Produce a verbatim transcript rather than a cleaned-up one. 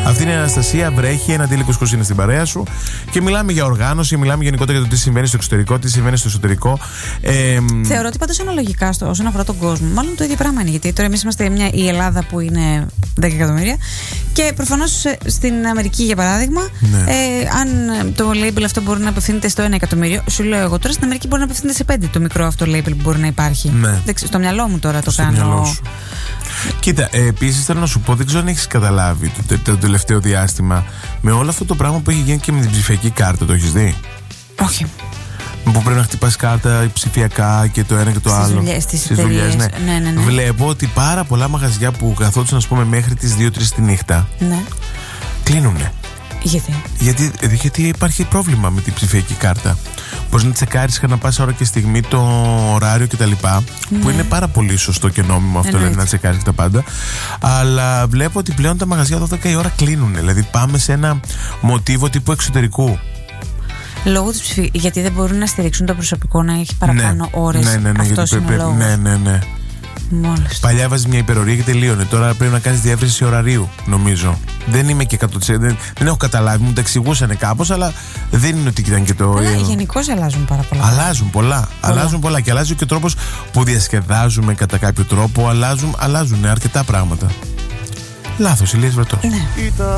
Αυτή είναι η Αναστασία, βρέχει, ένα αντίλικο σκος είναι στην παρέα σου. Και μιλάμε για οργάνωση, μιλάμε γενικότερα για το τι συμβαίνει στο εξωτερικό, τι συμβαίνει στο εσωτερικό. Ε, Θεωρώ ότι πάντως αναλογικά στο, όσον αφορά τον κόσμο, μάλλον το ίδιο πράγμα είναι. Γιατί τώρα εμείς είμαστε μια, η Ελλάδα που είναι δέκα εκατομμύρια. Και προφανώς στην Αμερική, για παράδειγμα, ναι. ε, αν το label αυτό μπορεί να απευθύνεται στο ένα εκατομμύριο, σου λέω εγώ τώρα στην Αμερική μπορεί να απευθύνεται σε πέντε το μικρό αυτό label που μπορεί να υπάρχει. Ναι. Στο μυαλό μου τώρα το στο κάνω. Κοίτα, ε, επίσης θέλω να σου πω, δεν ξέρω αν έχεις καταλάβει το, το, το τελευταίο διάστημα με όλο αυτό το πράγμα που έχει γίνει και με την ψηφιακή κάρτα, το έχεις δει? Όχι. Που πρέπει να χτυπάς κάρτα ψηφιακά και το ένα και το στις άλλο. Δουλειές, στις στις δουλειές, ναι. Ναι, ναι, ναι. Βλέπω ότι πάρα πολλά μαγαζιά που καθόντουσαν, ας πούμε, μέχρι τις δύο τρεις τη νύχτα, ναι, κλείνουνε. Γιατί? Γιατί, γιατί υπάρχει πρόβλημα με την ψηφιακή κάρτα. Πώς να τσεκάρεις ανά πάσα ώρα και στιγμή το ωράριο κτλ. Ναι. Που είναι πάρα πολύ σωστό και νόμιμο αυτό, δηλαδή, να τσεκάρεις και τα πάντα. Αλλά βλέπω ότι πλέον τα μαγαζιά δώδεκα η ώρα κλείνουν. Δηλαδή πάμε σε ένα μοτίβο τύπου εξωτερικού. Λόγω της ψηφι... Γιατί δεν μπορούν να στηρίξουν το προσωπικό να έχει παραπάνω ναι. ώρες. Ναι, ναι, ναι. Αυτός είναι ο λόγος. Ναι, ναι, ναι. Μόλις. Παλιά βάζεις μια υπερορία και τελείωνε. Τώρα πρέπει να κάνεις διεύρυνση ωραρίου, νομίζω. Δεν είμαι και εκατό τοις εκατό. Δεν, δεν έχω καταλάβει, μου τα εξηγούσαν κάπως, αλλά δεν είναι ότι ήταν και το. Αλλά γενικώς αλλάζουν πάρα πολλά. Αλλάζουν πολλά. πολλά. Αλλάζουν πολλά. Και αλλάζει και ο τρόπος που διασκεδάζουμε κατά κάποιο τρόπο. Αλλάζουν, αλλάζουν αρκετά πράγματα. Λάθος, Ηλίας Βρετός. Ναι.